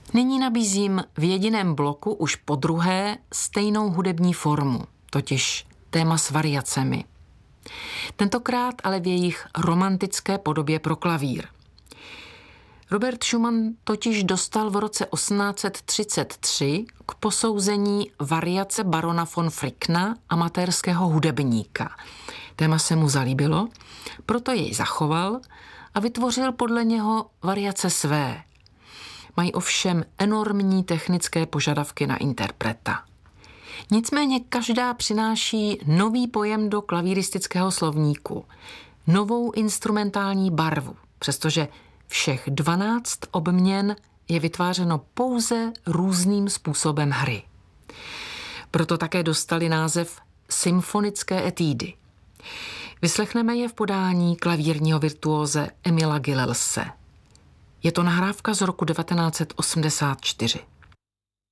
Nyní nabízím v jediném bloku už podruhé stejnou hudební formu, totiž téma s variacemi. Tentokrát ale v jejich romantické podobě pro klavír. Robert Schumann totiž dostal v roce 1833 k posouzení variace barona von Frickna, amatérského hudebníka. Téma se mu zalíbilo, proto jej zachoval a vytvořil podle něho variace své. Mají ovšem enormní technické požadavky na interpreta. Nicméně každá přináší nový pojem do klavíristického slovníku, novou instrumentální barvu, přestože všech 12 obměn je vytvářeno pouze různým způsobem hry. Proto také dostali název symfonické etídy. Vyslechneme je v podání klavírního virtuóze Emila Gilelse. Je to nahrávka z roku 1984.